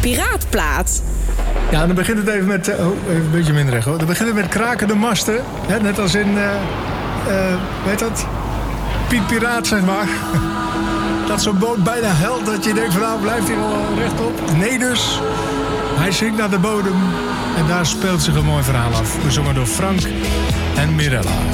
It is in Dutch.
piraatplaat. Ja, dan begint het even met... even een beetje minder recht, hoor. Dan begint het met krakende masten. Hè, net als in... weet dat? Piet Piraat, zeg maar. Dat zo'n boot bijna helt dat je denkt van nou, blijft hij wel rechtop. Nee dus. Hij zinkt naar de bodem. En daar speelt zich een mooi verhaal af. Gezongen door Frank en Mirella.